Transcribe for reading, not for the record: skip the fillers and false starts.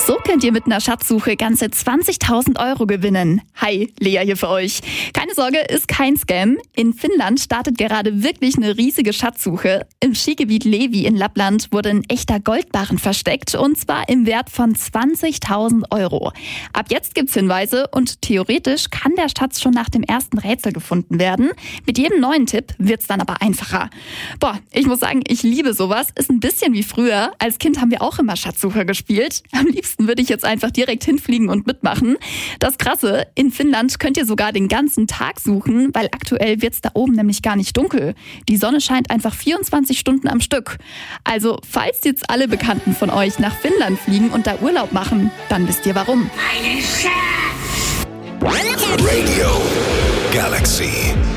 So könnt ihr mit einer Schatzsuche ganze 20.000 € gewinnen. Hi, Lea hier für euch. Keine Sorge, ist kein Scam. In Finnland startet gerade wirklich eine riesige Schatzsuche. Im Skigebiet Levi in Lappland wurde ein echter Goldbarren versteckt und zwar im Wert von 20.000 €. Ab jetzt gibt's Hinweise und theoretisch kann der Schatz schon nach dem ersten Rätsel gefunden werden. Mit jedem neuen Tipp wird's dann aber einfacher. Boah, ich muss sagen, ich liebe sowas. Ist ein bisschen wie früher. Als Kind haben wir auch immer Schatzsucher gespielt. Am liebsten würde ich jetzt einfach direkt hinfliegen und mitmachen. Das Krasse, in Finnland könnt ihr sogar den ganzen Tag suchen, weil aktuell wird's da oben nämlich gar nicht dunkel. Die Sonne scheint einfach 24 Stunden am Stück. Also, falls jetzt alle Bekannten von euch nach Finnland fliegen und da Urlaub machen, dann wisst ihr warum. Radio Galaxy.